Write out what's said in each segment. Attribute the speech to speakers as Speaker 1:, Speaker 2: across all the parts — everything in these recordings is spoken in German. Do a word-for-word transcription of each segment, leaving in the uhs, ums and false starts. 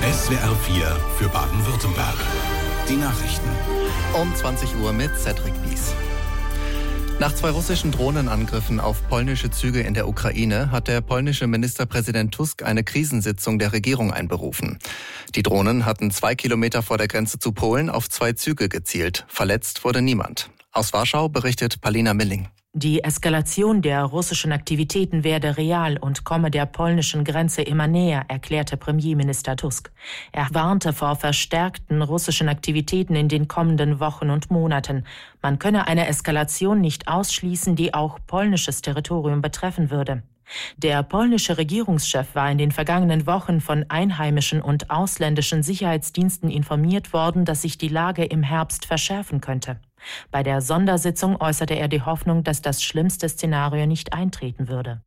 Speaker 1: S W R vier für Baden-Württemberg. Die Nachrichten.
Speaker 2: Um zwanzig Uhr mit Cedric Wies. Nach zwei russischen Drohnenangriffen auf polnische Züge in der Ukraine hat der polnische Ministerpräsident Tusk eine Krisensitzung der Regierung einberufen. Die Drohnen hatten zwei Kilometer vor der Grenze zu Polen auf zwei Züge gezielt. Verletzt wurde niemand. Aus Warschau berichtet Palina Milling.
Speaker 3: Die Eskalation der russischen Aktivitäten werde real und komme der polnischen Grenze immer näher, erklärte Premierminister Tusk. Er warnte vor verstärkten russischen Aktivitäten in den kommenden Wochen und Monaten. Man könne eine Eskalation nicht ausschließen, die auch polnisches Territorium betreffen würde. Der polnische Regierungschef war in den vergangenen Wochen von einheimischen und ausländischen Sicherheitsdiensten informiert worden, dass sich die Lage im Herbst verschärfen könnte. Bei der Sondersitzung äußerte er die Hoffnung, dass das schlimmste Szenario nicht eintreten würde.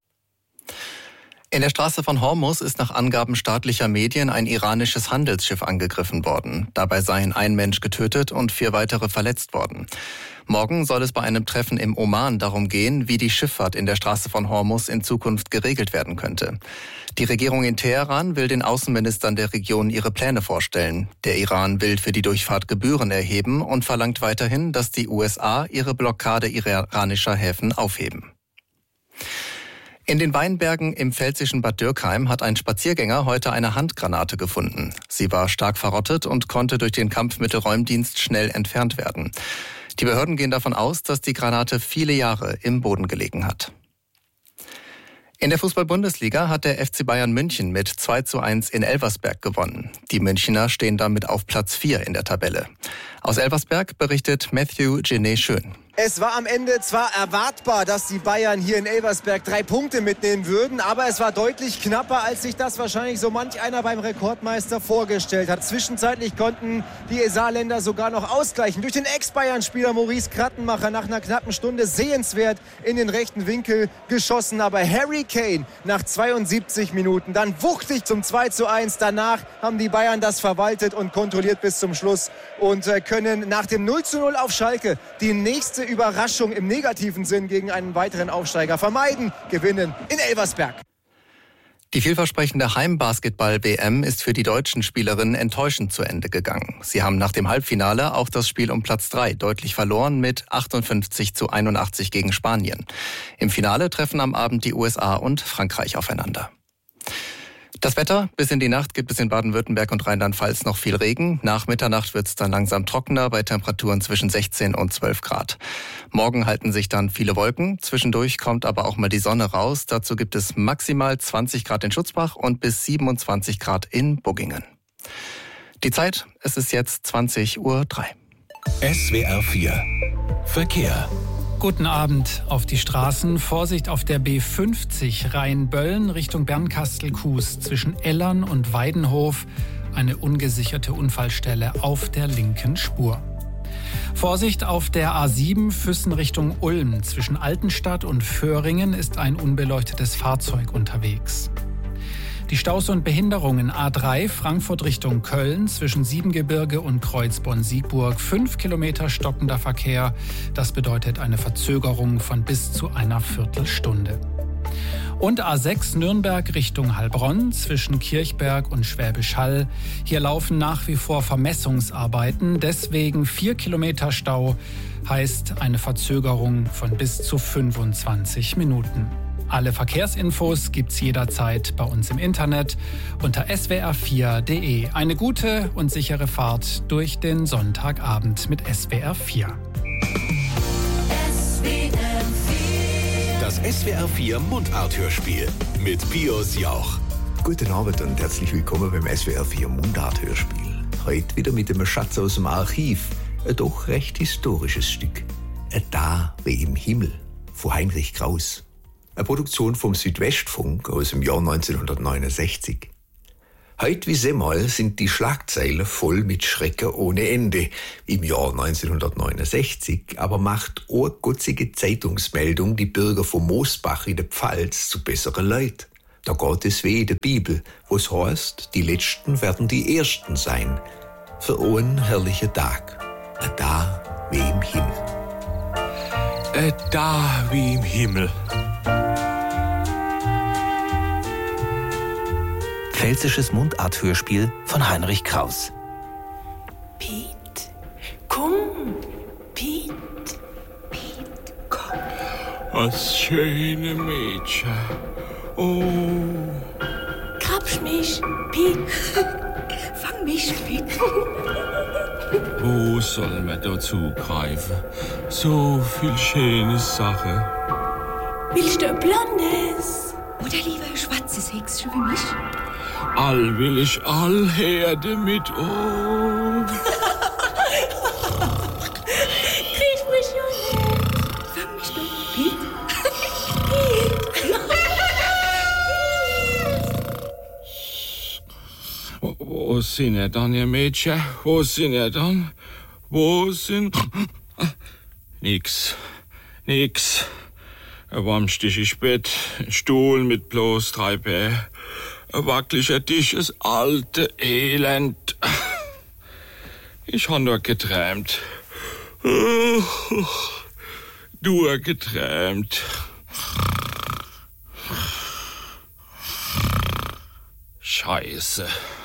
Speaker 2: In der Straße von Hormuz ist nach Angaben staatlicher Medien ein iranisches Handelsschiff angegriffen worden. Dabei seien ein Mensch getötet und vier weitere verletzt worden. Morgen soll es bei einem Treffen im Oman darum gehen, wie die Schifffahrt in der Straße von Hormuz in Zukunft geregelt werden könnte. Die Regierung in Teheran will den Außenministern der Region ihre Pläne vorstellen. Der Iran will für die Durchfahrt Gebühren erheben und verlangt weiterhin, dass die U S A ihre Blockade iranischer Häfen aufheben. In den Weinbergen im pfälzischen Bad Dürkheim hat ein Spaziergänger heute eine Handgranate gefunden. Sie war stark verrottet und konnte durch den Kampfmittelräumdienst schnell entfernt werden. Die Behörden gehen davon aus, dass die Granate viele Jahre im Boden gelegen hat. In der Fußball-Bundesliga hat der F C Bayern München mit zwei zu eins in Elversberg gewonnen. Die Münchner stehen damit auf Platz vier in der Tabelle. Aus Elversberg berichtet Matthew Genet-Schön.
Speaker 4: Es war am Ende zwar erwartbar, dass die Bayern hier in Elversberg drei Punkte mitnehmen würden, aber es war deutlich knapper, als sich das wahrscheinlich so manch einer beim Rekordmeister vorgestellt hat. Zwischenzeitlich konnten die Saarländer sogar noch ausgleichen. Durch den Ex-Bayern-Spieler Maurice Krattenmacher nach einer knappen Stunde sehenswert in den rechten Winkel geschossen. Aber Harry Kane nach zweiundsiebzig Minuten dann wuchtig zum zwei zu eins. Danach haben die Bayern das verwaltet und kontrolliert bis zum Schluss und können nach dem null zu null auf Schalke die nächste Überraschung im negativen Sinn gegen einen weiteren Aufsteiger vermeiden, gewinnen in Elversberg.
Speaker 2: Die vielversprechende Heimbasketball-W M ist für die deutschen Spielerinnen enttäuschend zu Ende gegangen. Sie haben nach dem Halbfinale auch das Spiel um Platz drei deutlich verloren mit achtundfünfzig zu einundachtzig gegen Spanien. Im Finale treffen am Abend die U S A und Frankreich aufeinander. Das Wetter: Bis in die Nacht gibt es in Baden-Württemberg und Rheinland-Pfalz noch viel Regen. Nach Mitternacht wird es dann langsam trockener bei Temperaturen zwischen sechzehn und zwölf Grad. Morgen halten sich dann viele Wolken. Zwischendurch kommt aber auch mal die Sonne raus. Dazu gibt es maximal zwanzig Grad in Schutzbach und bis siebenundzwanzig Grad in Buggingen. Die Zeit: Es ist jetzt zwanzig Uhr drei.
Speaker 1: S W R vier Verkehr.
Speaker 5: Guten Abend auf die Straßen. Vorsicht auf der B fünfzig Rhein-Bölln Richtung Bernkastel-Kues zwischen Ellern und Weidenhof. Eine ungesicherte Unfallstelle auf der linken Spur. Vorsicht auf der A sieben Füssen Richtung Ulm. Zwischen Altenstadt und Föhringen ist ein unbeleuchtetes Fahrzeug unterwegs. Die Staus und Behinderungen: A drei Frankfurt Richtung Köln zwischen Siebengebirge und Kreuzborn-Siegburg. Fünf Kilometer stockender Verkehr. Das bedeutet eine Verzögerung von bis zu einer Viertelstunde. Und A sechs Nürnberg Richtung Heilbronn zwischen Kirchberg und Schwäbisch Hall. Hier laufen nach wie vor Vermessungsarbeiten. Deswegen vier Kilometer Stau, heißt eine Verzögerung von bis zu fünfundzwanzig Minuten. Alle Verkehrsinfos gibt's jederzeit bei uns im Internet unter s w r vier punkt d e. Eine gute und sichere Fahrt durch den Sonntagabend mit S W R vier.
Speaker 1: Das S W R vier Mundart-Hörspiel mit Pius Jauch.
Speaker 6: Guten Abend und herzlich willkommen beim S W R vier Mundart-Hörspiel. Heute wieder mit einem Schatz aus dem Archiv. Ein doch recht historisches Stück. Ein Da wie im Himmel von Heinrich Kraus. Eine Produktion vom Südwestfunk aus dem Jahr neunzehnhundertneunundsechzig. Heute wie semmal sind die Schlagzeilen voll mit Schrecken ohne Ende. Im Jahr neunzehnhundertneunundsechzig aber macht eine gutzige Zeitungsmeldung die Bürger von Moosbach in der Pfalz zu besseren Leuten. Da geht es wie in der Bibel, wo es heißt, die Letzten werden die Ersten sein. Für einen herrlichen Tag. Ein Da wie im Himmel.
Speaker 7: Ein Da wie im Himmel.
Speaker 8: Pfälzisches Mundarthörspiel von Heinrich Kraus.
Speaker 9: Piet, komm, Piet, Piet, komm.
Speaker 7: Das schöne Mädchen. Oh.
Speaker 9: Grabsch mich, Piet. Fang mich, Piet.
Speaker 7: Wo soll man da zugreifen? So viel schöne Sachen.
Speaker 9: Willst du ein blondes? Oder lieber ein schwarzes Häkschen für mich?
Speaker 7: All will ich all her damit, oh.
Speaker 9: Krieg mich, Junge. Fang mich doch, Piet.
Speaker 7: Wo, wo sind ihr dann, ihr Mädchen? Wo sind ihr dann? Wo sind... Nix. Nix. Ein warmstichiges Bett, ein Stuhl mit bloß drei Beinen, ein wackeliger Tisch, das alte Elend. Ich hab nur geträumt. Nur geträumt. Scheiße.